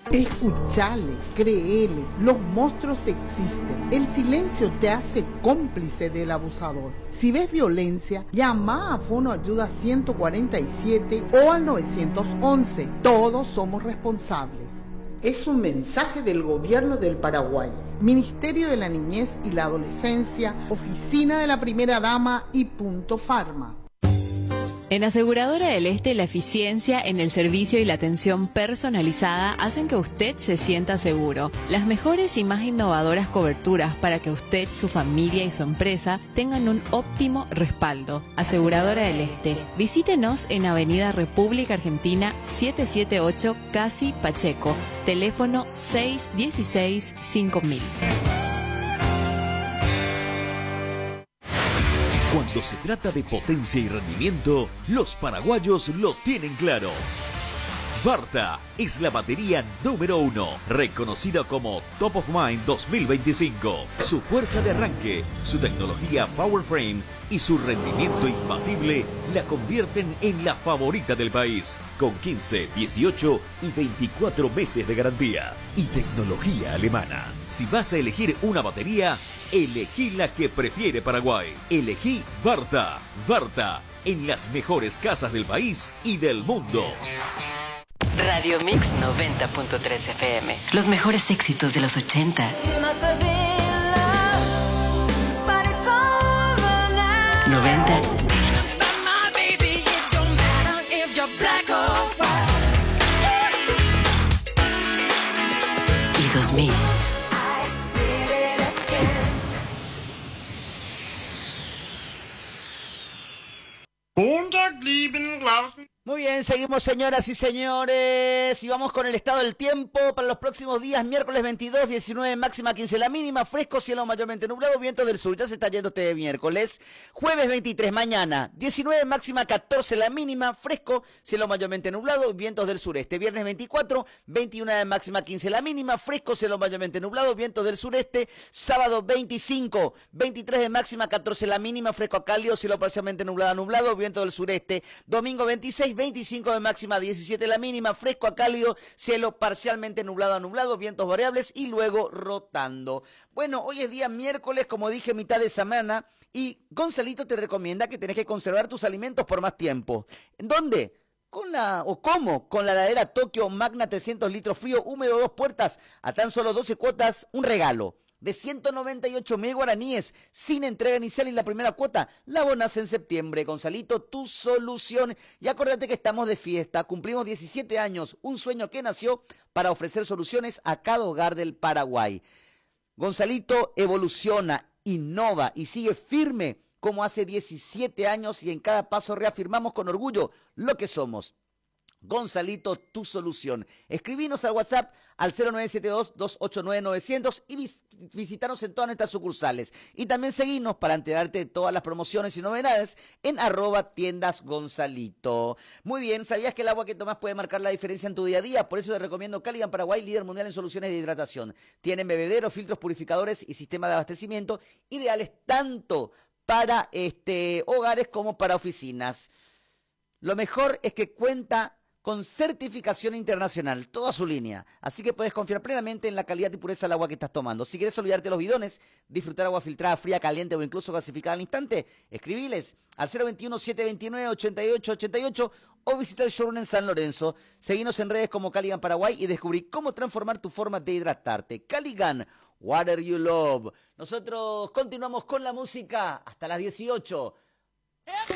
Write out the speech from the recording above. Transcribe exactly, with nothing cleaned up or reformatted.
Escuchale, créele, los monstruos existen. El silencio te hace cómplice del abusador. Si ves violencia, llama a Fono Ayuda ciento cuarenta y siete o al nueve once. Todos somos responsables. Es un mensaje del Gobierno del Paraguay, Ministerio de la Niñez y la Adolescencia, Oficina de la Primera Dama y Punto Farma. En Aseguradora del Este, la eficiencia en el servicio y la atención personalizada hacen que usted se sienta seguro. Las mejores y más innovadoras coberturas para que usted, su familia y su empresa tengan un óptimo respaldo. Aseguradora del Este. Visítenos en Avenida República Argentina setecientos setenta y ocho, Casi Pacheco. Teléfono seis uno seis cinco mil. Cuando se trata de potencia y rendimiento, los paraguayos lo tienen claro. Varta es la batería número uno, reconocida como Top of Mind dos mil veinticinco. Su fuerza de arranque, su tecnología PowerFrame y su rendimiento imbatible la convierten en la favorita del país, con quince, dieciocho y veinticuatro meses de garantía. Y tecnología alemana. Si vas a elegir una batería, elegí la que prefiere Paraguay. Elegí Varta. Varta, en las mejores casas del país y del mundo. Radio Mix noventa punto tres F M. Los mejores éxitos de los ochenta. noventa. Y dos mil. Muy bien, seguimos, señoras y señores, y vamos con el estado del tiempo para los próximos días. Miércoles veintidós, diecinueve máxima, quince la mínima, fresco, cielo mayormente nublado, viento del sur. Ya se está yendo este miércoles. Jueves veintitrés, mañana, diecinueve máxima, catorce la mínima, fresco, cielo mayormente nublado, vientos del sureste. Viernes veinticuatro, veintiuno de máxima, quince la mínima, fresco, cielo mayormente nublado, vientos del sureste. Sábado veinticinco, veintitrés de máxima, catorce la mínima, fresco a cálido, cielo parcialmente nublado, nublado, viento del sureste. Domingo veintiséis, veinticinco de máxima, diecisiete la mínima, fresco a cálido, cielo parcialmente nublado a nublado, vientos variables y luego rotando. Bueno, hoy es día miércoles, como dije, mitad de semana, y Gonzalito te recomienda que tenés que conservar tus alimentos por más tiempo. ¿Dónde? Con la, o cómo, con la heladera Tokio Magna trescientos litros frío, húmedo, dos puertas, a tan solo doce cuotas, un regalo de ciento noventa y ocho mil guaraníes, sin entrega inicial y la primera cuota la abonás en septiembre. Gonzalito, tu solución. Y acuérdate que estamos de fiesta, cumplimos diecisiete años, un sueño que nació para ofrecer soluciones a cada hogar del Paraguay. Gonzalito evoluciona, innova y sigue firme como hace diecisiete años, y en cada paso reafirmamos con orgullo lo que somos. Gonzalito, tu solución. Escribinos al WhatsApp al cero nueve siete dos, dos ocho nueve, nueve cero cero y vis visitanos en todas nuestras sucursales. Y también seguinos para enterarte de todas las promociones y novedades en arroba tiendas Gonzalito. Muy bien, ¿sabías que el agua que tomas puede marcar la diferencia en tu día a día? Por eso te recomiendo Caligan Paraguay, líder mundial en soluciones de hidratación. Tienen bebederos, filtros purificadores y sistema de abastecimiento ideales tanto para este, hogares como para oficinas. Lo mejor es que cuenta con certificación internacional, toda su línea. Así que puedes confiar plenamente en la calidad y pureza del agua que estás tomando. Si quieres olvidarte de los bidones, disfrutar agua filtrada, fría, caliente o incluso gasificada al instante, escribiles al cero veintiuno, setecientos veintinueve, ochenta y ocho ochenta y ocho o visita el showroom en San Lorenzo. Seguinos en redes como Caligan Paraguay y descubrí cómo transformar tu forma de hidratarte. Caligan, water you love. Nosotros continuamos con la música hasta las dieciocho.